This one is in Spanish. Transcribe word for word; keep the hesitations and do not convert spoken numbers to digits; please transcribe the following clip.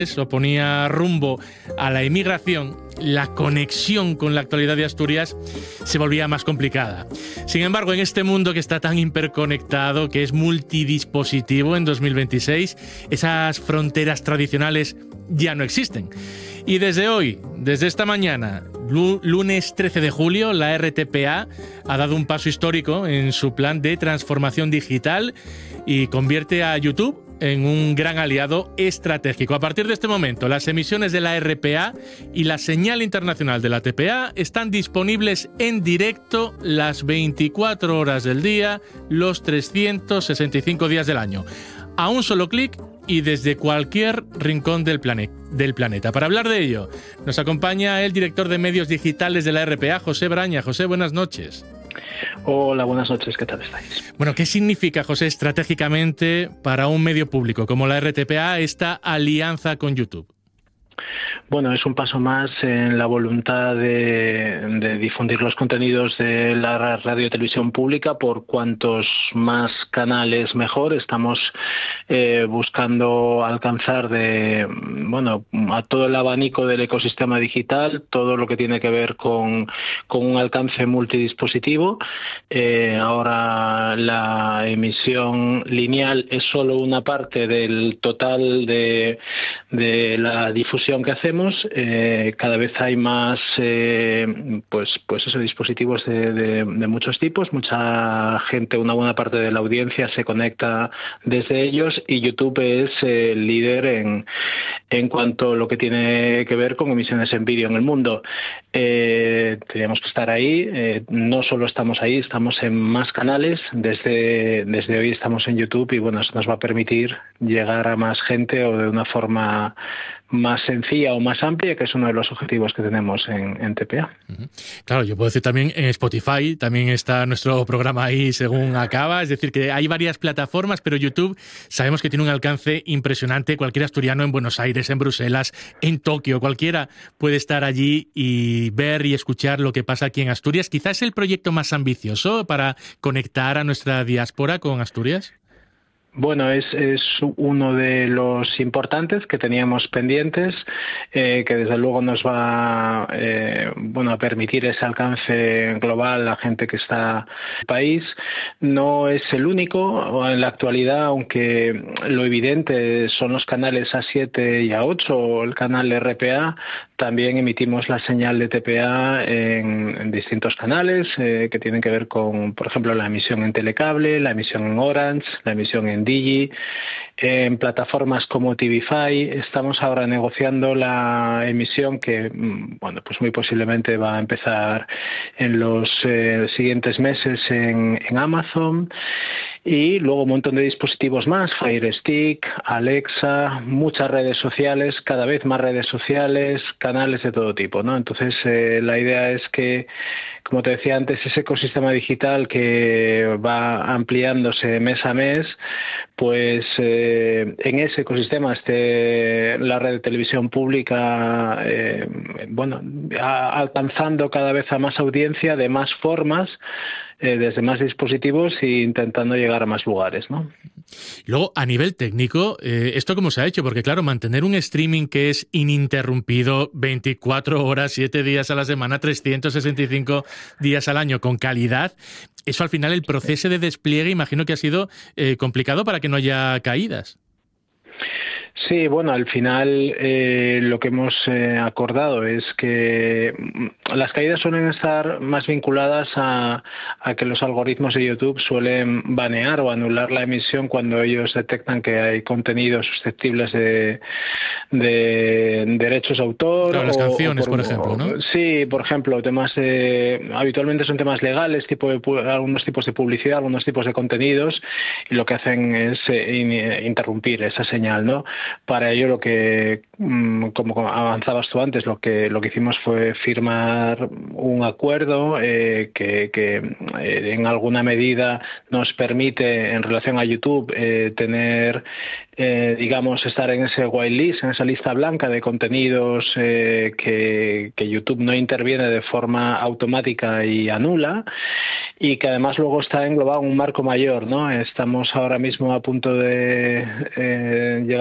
o ponía rumbo a la emigración, la conexión con la actualidad de Asturias se volvía más complicada. Sin embargo, en este mundo que está tan hiperconectado, que es multidispositivo en dos mil veintiséis, esas fronteras tradicionales ya no existen. Y desde hoy, desde esta mañana, lunes trece de julio, la R T P A ha dado un paso histórico en su plan de transformación digital y convierte a YouTube en un gran aliado estratégico. A partir de este momento, las emisiones de la R P A y la señal internacional de la T P A están disponibles en directo las veinticuatro horas del día, los trescientos sesenta y cinco días del año. A un solo clic y desde cualquier rincón del, plane- del planeta. Para hablar de ello, nos acompaña el director de medios digitales de la R P A, José Braña. José, buenas noches. Hola, buenas noches, ¿qué tal estáis? Bueno, ¿qué significa, José, estratégicamente para un medio público como la R T P A esta alianza con YouTube? Bueno, es un paso más en la voluntad de, de difundir los contenidos de la radio y televisión pública por cuantos más canales mejor. Estamos eh, buscando alcanzar de, bueno, a todo el abanico del ecosistema digital, todo lo que tiene que ver con, con un alcance multidispositivo. Eh, ahora la emisión lineal es solo una parte del total de, de la difusión que hacemos. Eh, cada vez hay más eh, pues pues esos dispositivos de, de, de muchos tipos, mucha gente, una buena parte de la audiencia se conecta desde ellos y YouTube es el eh, líder en, en cuanto a lo que tiene que ver con emisiones en vídeo en el mundo. Eh, tenemos que estar ahí, eh, no solo estamos ahí, estamos en más canales, desde, desde hoy estamos en YouTube y bueno, eso nos va a permitir llegar a más gente o de una forma más sencilla o más amplia, que es uno de los objetivos que tenemos en, en T P A. Claro, yo puedo decir también en Spotify, también está nuestro programa ahí según acaba, es decir, que hay varias plataformas, pero YouTube sabemos que tiene un alcance impresionante. Cualquier asturiano en Buenos Aires, en Bruselas, en Tokio, cualquiera puede estar allí y ver y escuchar lo que pasa aquí en Asturias. Quizás es el proyecto más ambicioso para conectar a nuestra diáspora con Asturias. Bueno, es, es uno de los importantes que teníamos pendientes, eh, que desde luego nos va eh, bueno, a permitir ese alcance global a gente que está en el país. No es el único en la actualidad, aunque lo evidente son los canales A siete y A ocho o el canal R P A. También emitimos la señal de T P A en, en distintos canales eh, que tienen que ver con, por ejemplo, la emisión en Telecable, la emisión en Orange, la emisión en Digi, en plataformas como T V Five. Estamos ahora negociando la emisión que, bueno, pues muy posiblemente va a empezar en los eh, siguientes meses en, en Amazon. Y luego un montón de dispositivos más, Fire Stick, Alexa, muchas redes sociales, cada vez más redes sociales, canales de todo tipo, ¿no? Entonces, eh, la idea es que, como te decía antes, ese ecosistema digital que va ampliándose mes a mes, pues eh, en ese ecosistema esté la red de televisión pública, eh, bueno, a, alcanzando cada vez a más audiencia de más formas, eh, desde más dispositivos e intentando llegar a más lugares, ¿no? Luego, a nivel técnico, eh, ¿esto cómo se ha hecho? Porque claro, mantener un streaming que es ininterrumpido veinticuatro horas, siete días a la semana, trescientos sesenta y cinco días al año con calidad, eso al final el proceso de despliegue imagino que ha sido eh, complicado para que no haya caídas. Sí, bueno, al final eh, lo que hemos eh, acordado es que las caídas suelen estar más vinculadas a, a que los algoritmos de YouTube suelen banear o anular la emisión cuando ellos detectan que hay contenidos susceptibles de, de derechos de autor. Claro, las o, canciones, o por, por ejemplo, ¿no? Sí, por ejemplo, temas de, habitualmente son temas legales, tipo de, algunos tipos de publicidad, algunos tipos de contenidos, y lo que hacen es eh, in, interrumpir esa señal, ¿no? Para ello, lo que, como avanzabas tú antes, lo que lo que hicimos fue firmar un acuerdo eh, que, que eh, en alguna medida nos permite, en relación a YouTube, eh, tener, eh, digamos, estar en ese whitelist, en esa lista blanca de contenidos eh, que, que YouTube no interviene de forma automática y anula, y que además luego está englobado en un marco mayor, ¿no? Estamos ahora mismo a punto de eh, llegar